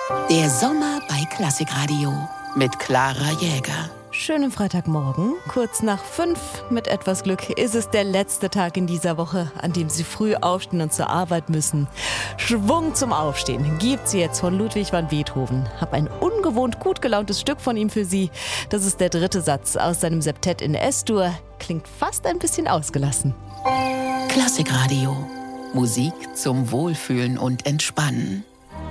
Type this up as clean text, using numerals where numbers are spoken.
Der Sommer bei Klassikradio mit Clara Jäger. Schönen Freitagmorgen, kurz nach 5. Mit etwas Glück ist es der letzte Tag in dieser Woche, an dem Sie früh aufstehen und zur Arbeit müssen. Schwung zum Aufstehen gibt's jetzt von Ludwig van Beethoven. Hab ein ungewohnt gut gelauntes Stück von ihm für Sie. Das ist der 3. Satz aus seinem Septett in S-Dur. Klingt fast ein bisschen ausgelassen. Klassikradio. Musik zum Wohlfühlen und Entspannen.